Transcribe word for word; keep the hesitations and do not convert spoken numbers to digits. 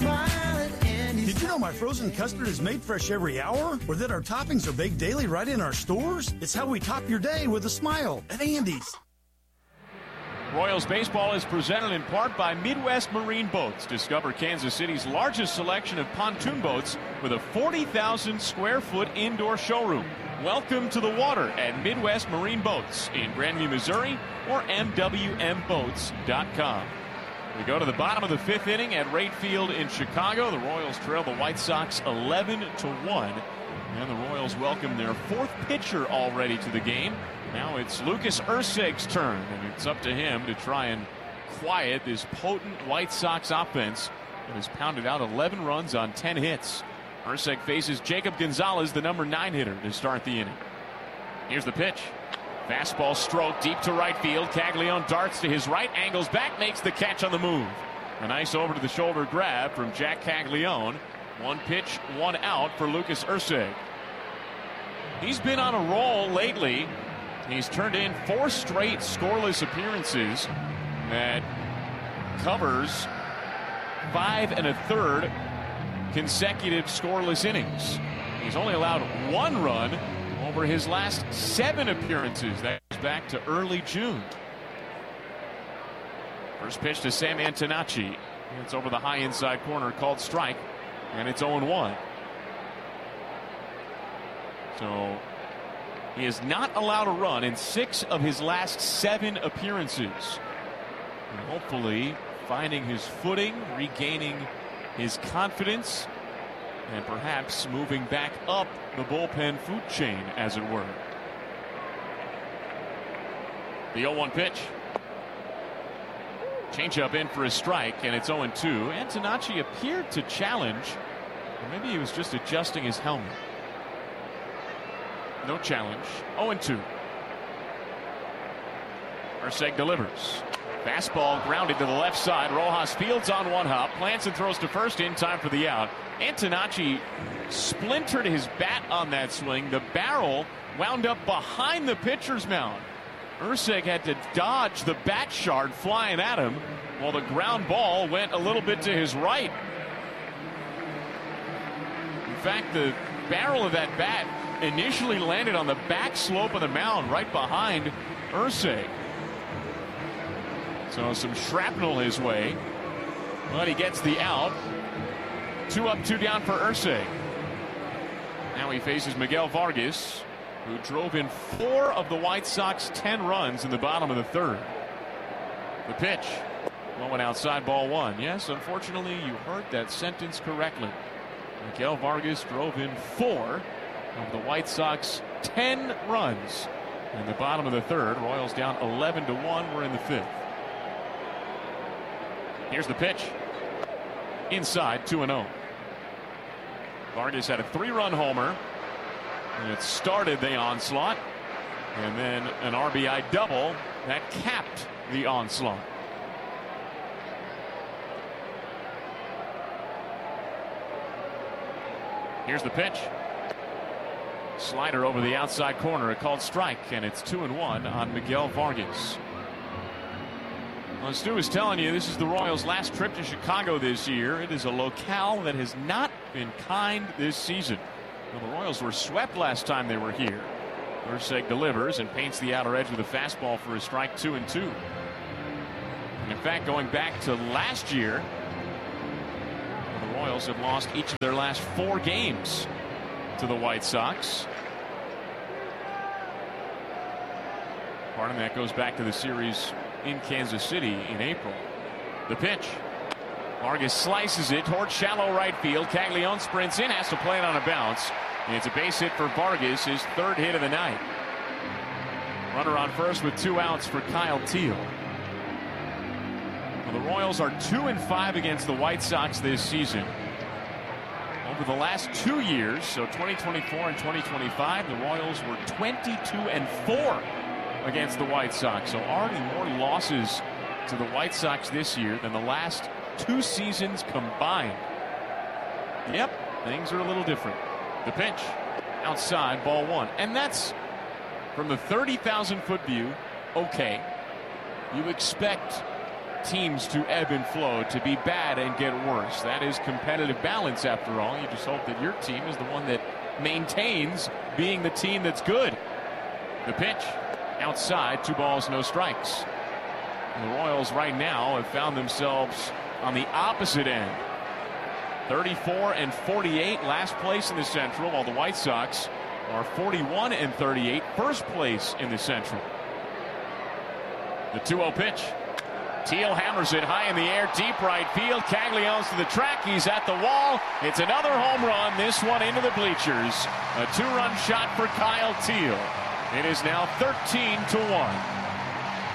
smile at Andy's. Did you know my frozen custard is made fresh every hour? Or that our toppings are baked daily right in our stores? It's how we top your day with a smile at Andy's. Royals baseball is presented in part by Midwest Marine Boats. Discover Kansas City's largest selection of pontoon boats with a forty thousand square foot indoor showroom. Welcome to the water at Midwest Marine Boats in Grandview, Missouri, or M W M boats dot com. We go to the bottom of the fifth inning at Wright Field in Chicago. The Royals trail the White Sox eleven to one. And the Royals welcome their fourth pitcher already to the game. Now it's Lucas Erceg's turn, and it's up to him to try and quiet this potent White Sox offense that has pounded out eleven runs on ten hits. Erceg faces Jacob Gonzalez, the number nine hitter, to start the inning. Here's the pitch. Fastball stroke deep to right field. Caglione darts to his right, angles back, makes the catch on the move. A nice over to the shoulder grab from Jack Caglione. One pitch, one out for Lucas Erceg. He's been on a roll lately. He's turned in four straight scoreless appearances. That covers five and a third consecutive scoreless innings. He's only allowed one run over his last seven appearances. That goes back to early June. First pitch to Sam Antonacci. It's over the high inside corner, called strike, and it's oh one. So he has not allowed a run in six of his last seven appearances. And hopefully finding his footing, regaining his confidence, and perhaps moving back up the bullpen food chain, as it were. The oh one pitch. Changeup in for a strike, and it's oh two. Antonacci appeared to challenge, or maybe he was just adjusting his helmet. No challenge. oh two. Erceg delivers. Fastball grounded to the left side. Rojas fields on one hop. Plants and throws to first in time for the out. Antonacci splintered his bat on that swing. The barrel wound up behind the pitcher's mound. Erceg had to dodge the bat shard flying at him, while the ground ball went a little bit to his right. In fact, the barrel of that bat initially landed on the back slope of the mound right behind Erceg. So some shrapnel his way, but he gets the out. Two up, two down for Erceg. Now he faces Miguel Vargas, who drove in four of the White Sox ten runs in the bottom of the third. The pitch. Going outside, ball one. Yes, unfortunately, you heard that sentence correctly. Miguel Vargas drove in four of the White Sox ten runs in the bottom of the third. Royals down eleven to one. We're in the fifth. Here's the pitch. Inside, two and oh. Vargas had a three-run homer, and it started the onslaught, and then an R B I double that capped the onslaught. Here's the pitch. Slider over the outside corner, a called strike, and it's two and one on Miguel Vargas. Well, Stu was telling you, this is the Royals' last trip to Chicago this year. It is a locale that has not been kind this season. Well, the Royals were swept last time they were here. Erceg delivers and paints the outer edge with a fastball for a strike, two and two. And in fact, going back to last year, the Royals have lost each of their last four games to the White Sox. Part of that goes back to the series in Kansas City in April. The pitch. Vargas slices it towards shallow right field. Caglione sprints in, has to play it on a bounce. And it's a base hit for Vargas, his third hit of the night. Runner on first with two outs for Kyle Teel. Well, the Royals are two and five against the White Sox this season. Over the last two years, so twenty twenty-four and twenty twenty-five, the Royals were twenty-two and four against the White Sox. So already more losses to the White Sox this year than the last two seasons combined. Yep, things are a little different. The pitch. Outside, ball one. And that's, from the thirty thousand foot view, okay. You expect teams to ebb and flow, to be bad and get worse. That is competitive balance, after all. You just hope that your team is the one that maintains being the team that's good. The pitch outside, two balls, no strikes. And the Royals right now have found themselves on the opposite end. thirty-four and forty-eight, last place in the Central, while the White Sox are forty-one and thirty-eight, first place in the Central. The two oh pitch. Teal hammers it high in the air, deep right field. Cagliano's to the track. He's at the wall. It's another home run. This one into the bleachers. A two-run shot for Kyle Teal. It is now thirteen to one.